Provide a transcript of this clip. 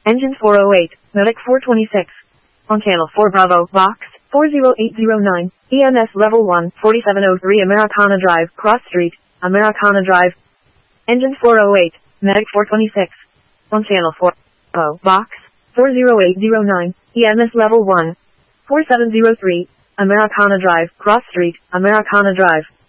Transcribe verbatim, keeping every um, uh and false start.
Engine four oh eight, Medic four twenty-six. On channel four Bravo, box, four oh eight oh nine, E M S level one, forty-seven oh three Americana Drive, Cross Street, Americana Drive. Engine four oh eight, Medic four twenty-six. On channel four Bravo, box, four oh eight oh nine, E M S level one, forty-seven oh three, Americana Drive, Cross Street, Americana Drive.